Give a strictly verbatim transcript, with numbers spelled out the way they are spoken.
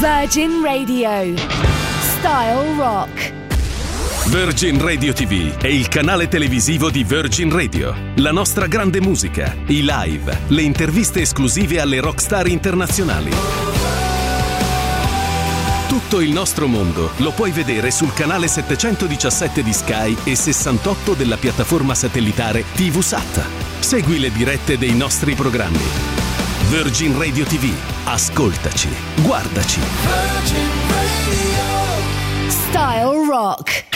Virgin Radio. Style Rock. Virgin Radio ti vu è il canale televisivo di Virgin Radio. La nostra grande musica, i live, le interviste esclusive alle rockstar internazionali. Tutto il nostro mondo lo puoi vedere sul canale settecentodiciassette di Sky e sessantotto della piattaforma satellitare TVSat. Segui le dirette dei nostri programmi. Virgin Radio ti vu. Ascoltaci, guardaci. Style Rock.